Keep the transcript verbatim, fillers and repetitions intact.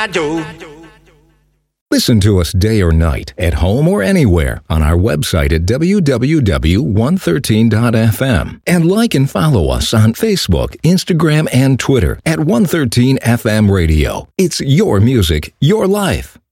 Joe. Listen to us day or night, at home or anywhere, on our website at w w w dot one thirteen dot f m. And like and follow us on Facebook, Instagram, and Twitter at one thirteen F M Radio. It's your music, your life.